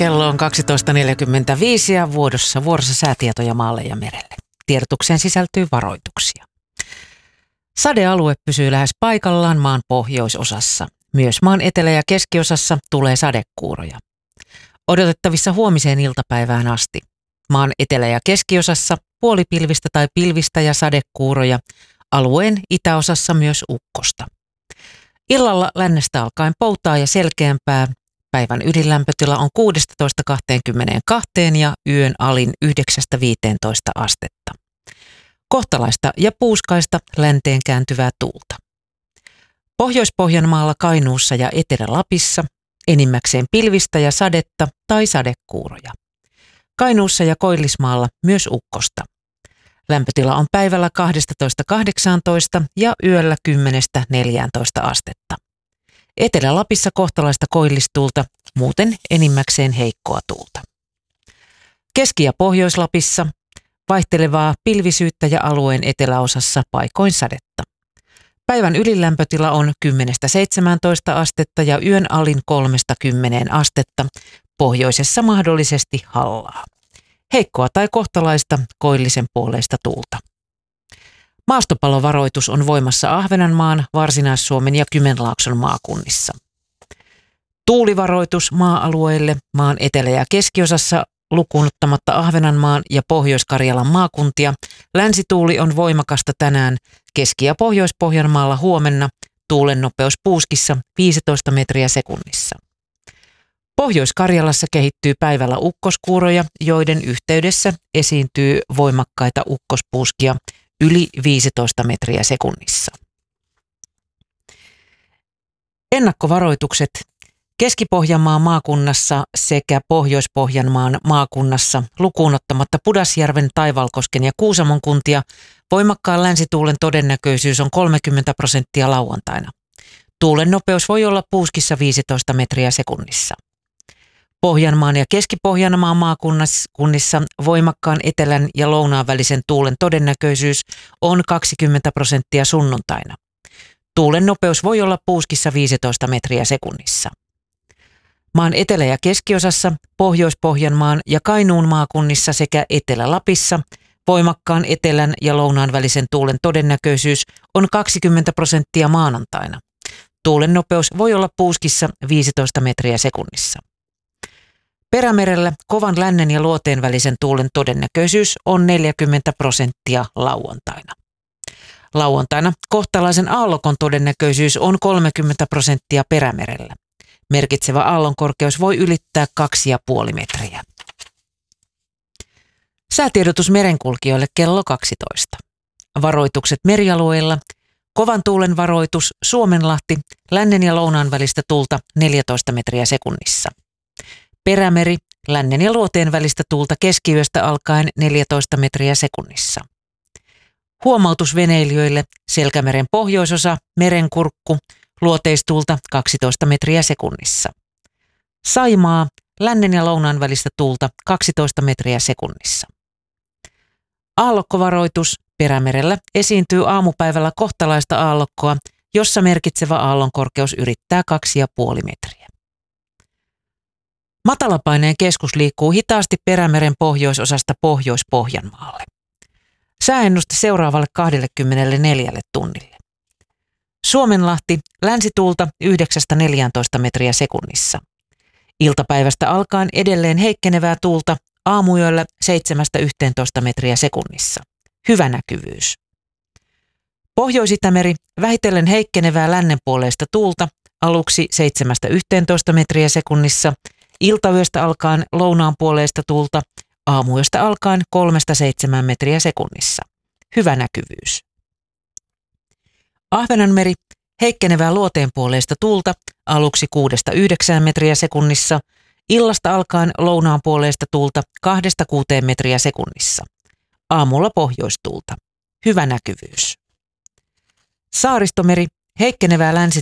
Kello on 12.45 ja vuorossa säätietoja maalle ja merelle. Tiedotukseen sisältyy varoituksia. Sadealue pysyy lähes paikallaan maan pohjoisosassa. Myös maan etelä- ja keskiosassa tulee sadekuuroja. Odotettavissa huomiseen iltapäivään asti. Maan etelä- ja keskiosassa puolipilvistä tai pilvistä ja sadekuuroja. Alueen itäosassa myös ukkosta. Illalla lännestä alkaen poutaa ja selkeämpää. Päivän ydinlämpötila on 16–22 ja yön alin 9–15 astetta. Kohtalaista ja puuskaista länteen kääntyvää tuulta. Pohjois-Pohjanmaalla, Kainuussa ja Etelä-Lapissa enimmäkseen pilvistä ja sadetta tai sadekuuroja. Kainuussa ja Koillismaalla myös ukkosta. Lämpötila on päivällä 12–18 ja yöllä 10–14 astetta. Etelä-Lapissa kohtalaista koillistuulta, muuten enimmäkseen heikkoa tuulta. Keski- ja Pohjois-Lapissa vaihtelevaa pilvisyyttä ja alueen eteläosassa paikoin sadetta. Päivän ylilämpötila on 10–17 astetta ja yön alin 3–10 astetta, pohjoisessa mahdollisesti hallaa. Heikkoa tai kohtalaista koillisen puoleista tuulta. Maastopalovaroitus on voimassa Ahvenanmaan, Varsinais-Suomen ja Kymenlaakson maakunnissa. Tuulivaroitus maa-alueille maan etelä- ja keskiosassa lukuun ottamatta Ahvenanmaan ja Pohjois-Karjalan maakuntia. Länsituuli on voimakasta tänään, Keski- ja Pohjois-Pohjanmaalla huomenna, tuulen nopeus puuskissa 15 metriä sekunnissa. Pohjois-Karjalassa kehittyy päivällä ukkoskuuroja, joiden yhteydessä esiintyy voimakkaita ukkospuuskia yli 15 metriä sekunnissa. Ennakkovaroitukset Keski-Pohjanmaan maakunnassa sekä Pohjois-Pohjanmaan maakunnassa lukuun ottamatta Pudasjärven, Taivalkosken ja Kuusamon kuntia voimakkaan länsituulen todennäköisyys on 30% lauantaina. Tuulen nopeus voi olla puuskissa 15 metriä sekunnissa. Pohjanmaan ja Keski-Pohjanmaan maakunnissa voimakkaan etelän ja lounaan välisen tuulen todennäköisyys on 20% sunnuntaina. Tuulen nopeus voi olla puuskissa 15 metriä sekunnissa. Maan etelä- ja keskiosassa, Pohjois-Pohjanmaan ja Kainuun maakunnissa sekä Etelä-Lapissa voimakkaan etelän ja lounaan välisen tuulen todennäköisyys on 20% maanantaina. Tuulen nopeus voi olla puuskissa 15 metriä sekunnissa. Perämerellä kovan lännen ja luoteen välisen tuulen todennäköisyys on 40% lauantaina. Lauantaina kohtalaisen aallokon todennäköisyys on 30% Perämerellä. Merkitsevä aallonkorkeus voi ylittää 2,5 metriä. Säätiedotus merenkulkijoille kello 12. Varoitukset merialueilla. Kovan tuulen varoitus Suomenlahti, lännen ja lounaan välistä tuulta 14 metriä sekunnissa. Perämeri, lännen ja luoteen välistä tuulta keskiyöstä alkaen 14 metriä sekunnissa. Huomautus veneilijöille, Selkämeren pohjoisosa, merenkurkku, luoteistuulta 12 metriä sekunnissa. Saimaa, lännen ja lounaan välistä tuulta 12 metriä sekunnissa. Aallokkovaroitus Perämerellä esiintyy aamupäivällä kohtalaista aallokkoa, jossa merkitsevä aallonkorkeus ylittää 2,5 metriä. Matalapaineen keskus liikkuu hitaasti Perämeren pohjoisosasta Pohjois-Pohjanmaalle. Sääennuste seuraavalle 24 tunnille. Suomenlahti, länsituulta 9–14 metriä sekunnissa. Iltapäivästä alkaen edelleen heikkenevää tuulta, aamuyöllä 7–11 metriä sekunnissa. Hyvä näkyvyys. Pohjois-Itämeri, vähitellen heikkenevää lännenpuoleista tuulta, aluksi 7–11 metriä sekunnissa. Iltayöstä alkaen lounaanpuoleista tuulta, aamuyöstä alkaen 3–7 metriä sekunnissa. Hyvä näkyvyys. Ahvenanmeri, heikkenevää luoteenpuoleista tuulta, aluksi 6–9 metriä sekunnissa, illasta alkaen lounaanpuoleista tuulta 2–6 metriä sekunnissa. Aamulla pohjoistuulta. Hyvä näkyvyys. Saaristomeri, heikkenevää